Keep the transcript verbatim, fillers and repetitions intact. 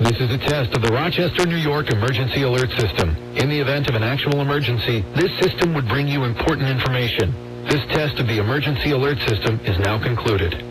This is a test of the Rochester, New York Emergency Alert System. In the event of an actual emergency, this system would bring you important information. This test of the Emergency Alert System is now concluded.